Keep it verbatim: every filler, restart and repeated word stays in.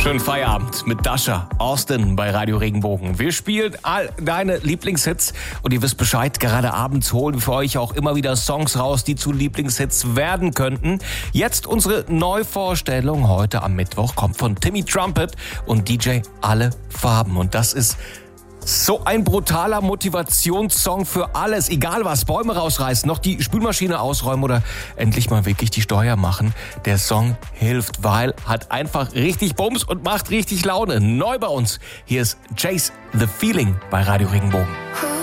Schönen Feierabend mit Dasha Austin bei Radio Regenbogen. Wir spielen all deine Lieblingshits und ihr wisst Bescheid, gerade abends holen wir für euch auch immer wieder Songs raus, die zu Lieblingshits werden könnten. Jetzt unsere Neuvorstellung heute am Mittwoch kommt von Timmy Trumpet und D J Alle Farben. Und das ist so ein brutaler Motivationssong für alles, egal was, Bäume rausreißen, noch die Spülmaschine ausräumen oder endlich mal wirklich die Steuer machen. Der Song hilft, weil hat einfach richtig Bums und macht richtig Laune. Neu bei uns, hier ist Chase the Feeling bei Radio Regenbogen.